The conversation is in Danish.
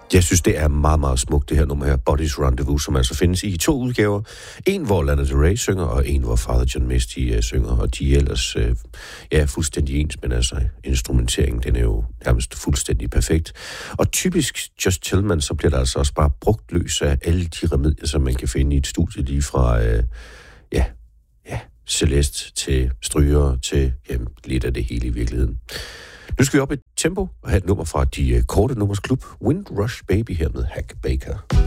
Jeg synes, det er meget, meget smukt, det her nummer her, Body's Rendezvous, som altså findes i 2 udgaver. En, hvor Lana Del Rey synger, og en, hvor Father John Misty synger. Og de er ellers fuldstændig ens, men altså instrumenteringen, den er jo nærmest fuldstændig perfekt. Og typisk Just Tillman, så bliver der altså også bare brugt løs af alle de remedier, som man kan finde i et studie, lige fra Celeste til stryger til lidt af det hele i virkeligheden. Nu skal vi op i tempo og have et nummer fra de korte nummers klub, Windrush Baby her med Hack Baker.